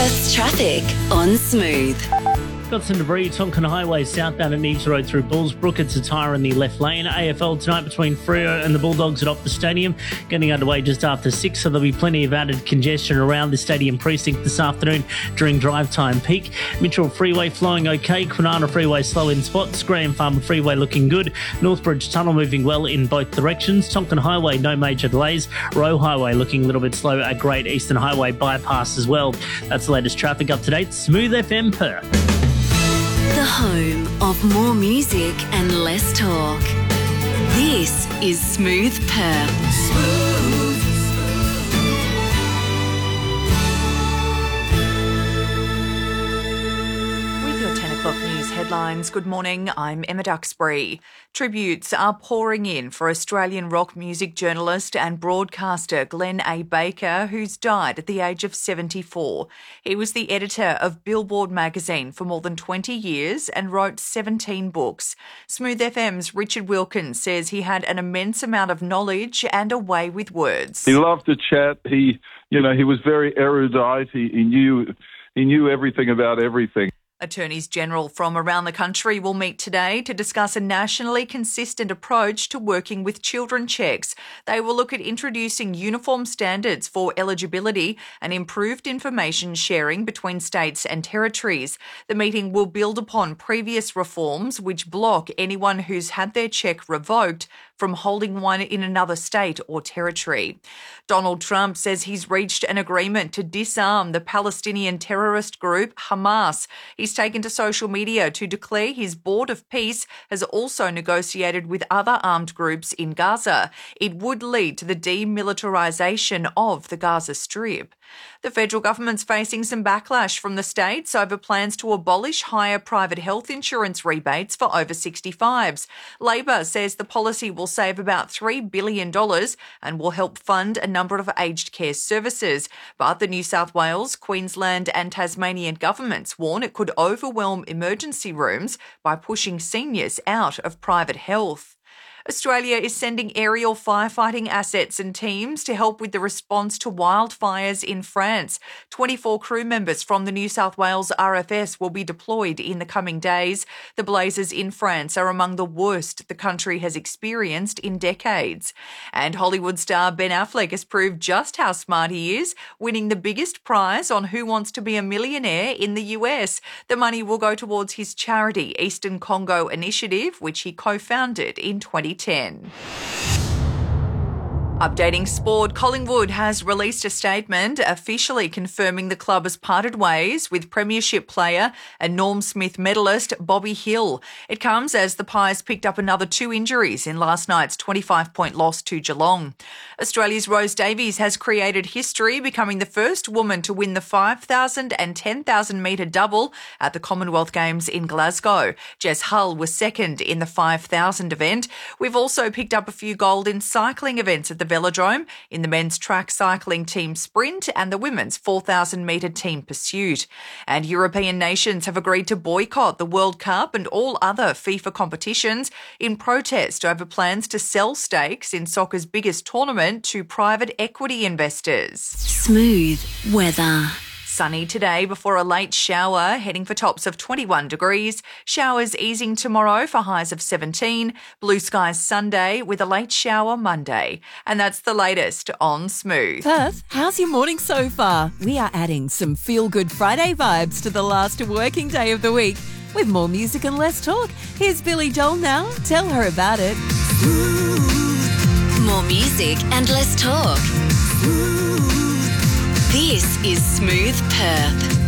Perth's traffic on Smooth. Got some debris, Tonkin Highway southbound at Neves Road through Bullsbrook. It's a tyre in the left lane. AFL tonight between Freo and the Bulldogs at Optus Stadium. Getting underway just after 6, so there'll be plenty of added congestion around the stadium precinct this afternoon during drive time peak. Mitchell Freeway flowing okay. Kwinana Freeway slow in spots. Graham Farmer Freeway looking good. Northbridge Tunnel moving well in both directions. Tonkin Highway no major delays. Roe Highway looking a little bit slow at Great Eastern Highway bypass as well. That's the latest traffic up to date. Smooth FM Perth. The home of more music and less talk. This is Smooth Perth. With your 10 o'clock news headlines, good morning, I'm Emma Duxbury. Tributes are pouring in for Australian rock music journalist and broadcaster Glenn A. Baker, who's died at the age of 74. He was the editor of Billboard magazine for more than 20 years and wrote 17 books. Smooth FM's Richard Wilkins says he had an immense amount of knowledge and a way with words. He loved to chat. He was very erudite. He knew everything about everything. Attorneys General from around the country will meet today to discuss a nationally consistent approach to working with children checks. They will look at introducing uniform standards for eligibility and improved information sharing between states and territories. The meeting will build upon previous reforms which block anyone who's had their check revoked from holding one in another state or territory. Donald Trump says he's reached an agreement to disarm the Palestinian terrorist group Hamas. He's taken to social media to declare his board of peace has also negotiated with other armed groups in Gaza. It would lead to the demilitarization of the Gaza Strip. The federal government's facing some backlash from the states over plans to abolish higher private health insurance rebates for over 65s. Labor says the policy will save about $3 billion and will help fund a number of aged care services. But the New South Wales, Queensland and Tasmanian governments warn it could overwhelm emergency rooms by pushing seniors out of private health. Australia is sending aerial firefighting assets and teams to help with the response to wildfires in France. 24 crew members from the New South Wales RFS will be deployed in the coming days. The blazes in France are among the worst the country has experienced in decades. And Hollywood star Ben Affleck has proved just how smart he is, winning the biggest prize on Who Wants to Be a Millionaire in the US. The money will go towards his charity, Eastern Congo Initiative, which he co-founded in 2010. Updating sport, Collingwood has released a statement officially confirming the club has parted ways with premiership player and Norm Smith medalist Bobby Hill. It comes as the Pies picked up another 2 injuries in last night's 25-point loss to Geelong. Australia's Rose Davies has created history, becoming the first woman to win the 5,000 and 10,000 metre double at the Commonwealth Games in Glasgow. Jess Hull was second in the 5,000 event. We've also picked up a few gold in cycling events at the Velodrome, in the men's track cycling team sprint and the women's 4,000 metre team pursuit. And European nations have agreed to boycott the World Cup and all other FIFA competitions in protest over plans to sell stakes in soccer's biggest tournament to private equity investors. Smooth weather. Sunny today before a late shower, heading for tops of 21 degrees. Showers easing tomorrow for highs of 17. Blue skies Sunday with a late shower Monday. And that's the latest on Smooth. Perth, how's your morning so far? We are adding some feel-good Friday vibes to the last working day of the week with more music and less talk. Here's Billy Joel now. Tell her about it. More music and less talk. This is Smooth Perth.